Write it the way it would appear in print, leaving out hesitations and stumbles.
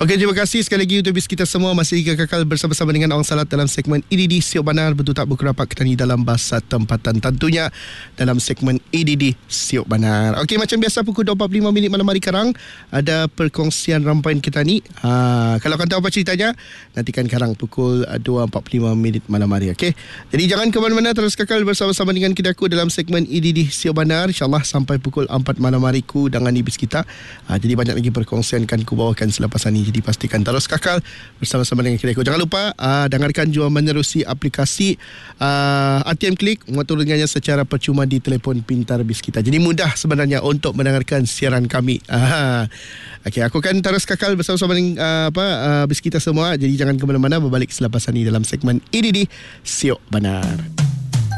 Okey, terima kasih sekali lagi untuk bis kita semua. Masih kekal bersama-sama dengan Awang Salat dalam segmen EDD Siok Banar. Betul tak buku rapat Ketani dalam bahasa tempatan, tentunya dalam segmen EDD Siok Banar. Okey, macam biasa pukul 2.45 minit malam hari Karang ada perkongsian rampai kita ni. Kalau kau tahu apa ceritanya, nantikan Karang pukul 2.45 minit malam hari. Okey, jadi jangan ke mana-mana, terus kekal bersama-sama dengan kita aku dalam segmen EDD Siok Banar. InsyaAllah sampai pukul 4 malam hari ku dengan ibis kita. Jadi banyak lagi perkongsian kan ku bawakan selepas ini. Jadi pastikan terus kakal bersama-sama dengan kita. Jangan lupa dengarkan juga menerusi aplikasi ATM Klik, mengatur dengannya secara percuma di telefon pintar bis kita. Jadi mudah sebenarnya untuk mendengarkan siaran kami. Okey, aku akan terus kakal bersama-sama dengan bis kita semua. Jadi jangan ke mana-mana, berbalik selepas ini dalam segmen EDD Siok Banar.